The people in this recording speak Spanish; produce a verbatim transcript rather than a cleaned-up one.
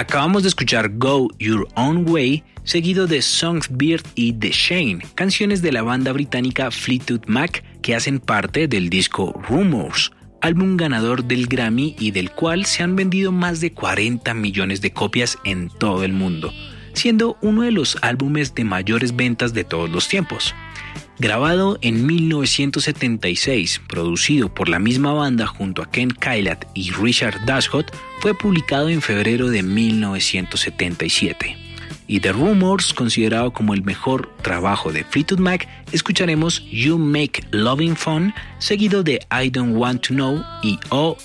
Acabamos de escuchar Go Your Own Way, seguido de Songbird y The Shane, canciones de la banda británica Fleetwood Mac que hacen parte del disco Rumours, álbum ganador del Grammy y del cual se han vendido más de cuarenta millones de copias en todo el mundo, siendo uno de los álbumes de mayores ventas de todos los tiempos. Grabado en mil novecientos setenta y seis, producido por la misma banda junto a Ken Kailath y Richard Dashwood, fue publicado en febrero de mil novecientos setenta y siete. Y de Rumours, considerado como el mejor trabajo de Fleetwood Mac, escucharemos You Make Loving Fun, seguido de I Don't Want to Know y Oh